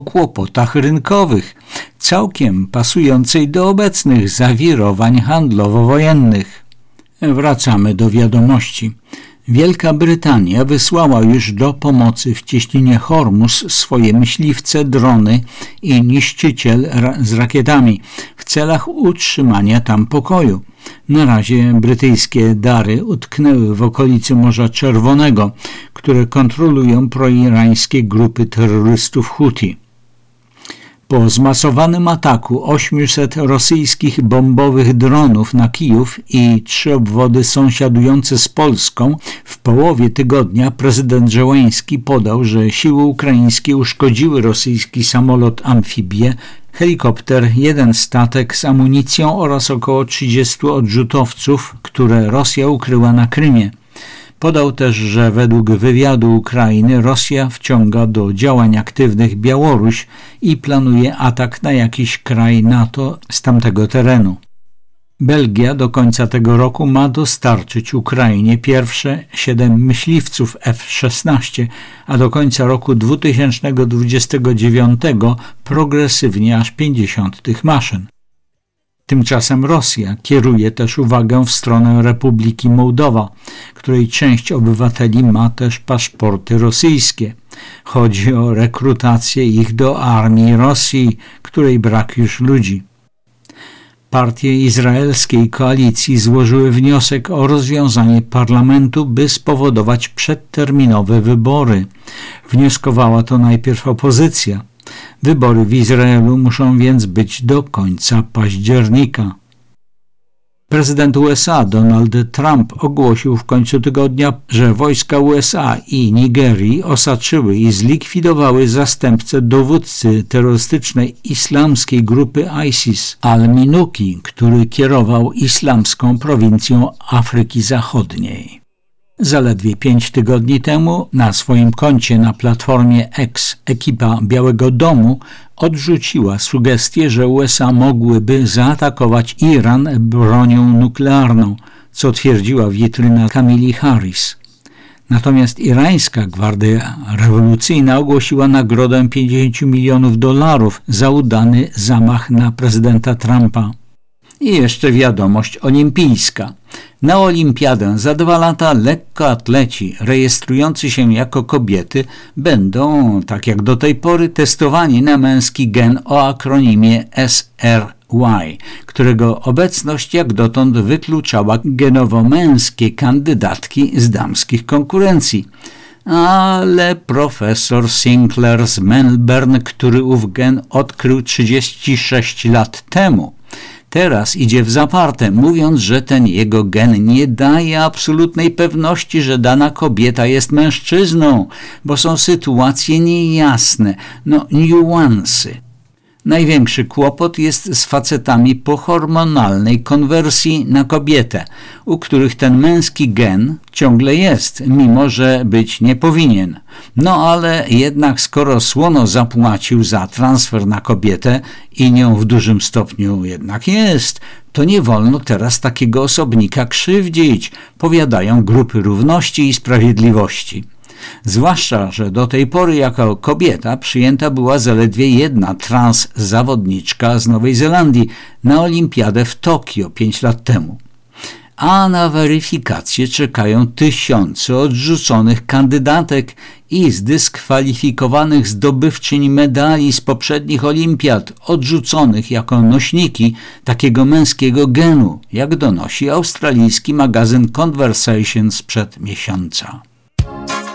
kłopotach rynkowych, całkiem pasującej do obecnych zawirowań handlowo-wojennych. Wracamy do wiadomości. Wielka Brytania wysłała już do pomocy w cieśninie Hormuz swoje myśliwce, drony i niszczyciel z rakietami w celach utrzymania tam pokoju. Na razie brytyjskie dary utknęły w okolicy Morza Czerwonego, które kontrolują proirańskie grupy terrorystów Huti. Po zmasowanym ataku 800 rosyjskich bombowych dronów na Kijów i 3 obwody sąsiadujące z Polską w połowie tygodnia prezydent Zełenski podał, że siły ukraińskie uszkodziły rosyjski samolot amfibię, helikopter, 1 statek z amunicją oraz około 30 odrzutowców, które Rosja ukryła na Krymie. Podał też, że według wywiadu Ukrainy Rosja wciąga do działań aktywnych Białoruś i planuje atak na jakiś kraj NATO z tamtego terenu. Belgia do końca tego roku ma dostarczyć Ukrainie pierwsze 7 myśliwców F-16, a do końca roku 2029 progresywnie aż 50 tych maszyn. Tymczasem Rosja kieruje też uwagę w stronę Republiki Mołdowa, której część obywateli ma też paszporty rosyjskie. Chodzi o rekrutację ich do armii Rosji, której brak już ludzi. Partie izraelskiej koalicji złożyły wniosek o rozwiązanie parlamentu, by spowodować przedterminowe wybory. Wnioskowała to najpierw opozycja. Wybory w Izraelu muszą więc być do końca października. Prezydent USA Donald Trump ogłosił w końcu tygodnia, że wojska USA i Nigerii osaczyły i zlikwidowały zastępcę dowódcy terrorystycznej islamskiej grupy ISIS, al-Minuki, który kierował islamską prowincją Afryki Zachodniej. Zaledwie 5 tygodni temu na swoim koncie na platformie X ekipa Białego Domu odrzuciła sugestię, że USA mogłyby zaatakować Iran bronią nuklearną, co twierdziła witryna Kamili Harris. Natomiast irańska Gwardia Rewolucyjna ogłosiła nagrodę $50 milionów za udany zamach na prezydenta Trumpa. I jeszcze wiadomość olimpijska. Na olimpiadę za 2 lata lekkoatleci rejestrujący się jako kobiety będą, tak jak do tej pory, testowani na męski gen o akronimie SRY, którego obecność jak dotąd wykluczała genowo-męskie kandydatki z damskich konkurencji. Ale profesor Sinclair z Melbourne, który ów gen odkrył 36 lat temu, teraz idzie w zaparte, mówiąc, że ten jego gen nie daje absolutnej pewności, że dana kobieta jest mężczyzną, bo są sytuacje niejasne, niuansy. Największy kłopot jest z facetami po hormonalnej konwersji na kobietę, u których ten męski gen ciągle jest, mimo że być nie powinien. Ale jednak skoro słono zapłacił za transfer na kobietę i nią w dużym stopniu jednak jest, to nie wolno teraz takiego osobnika krzywdzić, powiadają grupy równości i sprawiedliwości. Zwłaszcza, że do tej pory jako kobieta przyjęta była zaledwie 1 trans zawodniczka z Nowej Zelandii na olimpiadę w Tokio 5 lat temu. A na weryfikację czekają tysiące odrzuconych kandydatek i zdyskwalifikowanych zdobywczyń medali z poprzednich olimpiad, odrzuconych jako nośniki takiego męskiego genu, jak donosi australijski magazyn Conversation sprzed miesiąca.